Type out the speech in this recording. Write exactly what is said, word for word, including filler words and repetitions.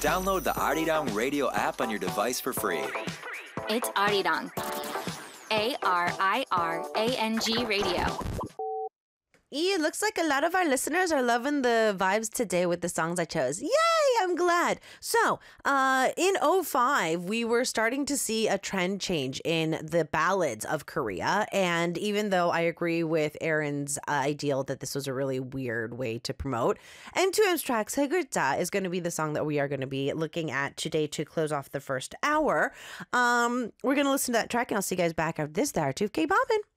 Download the Arirang Radio app on your device for free. It's Arirang. A R I R A N G Radio. E, it looks like a lot of our listeners are loving the vibes today with the songs I chose. Yay! I'm glad. So, uh, in oh five, we were starting to see a trend change in the ballads of Korea. And even though I agree with Aaron's uh, ideal that this was a really weird way to promote, M two M's track 세 글자 is going to be the song that we are going to be looking at today to close off the first hour. Um, we're going to listen to that track, and I'll see you guys back after this hour to K-Poppin'.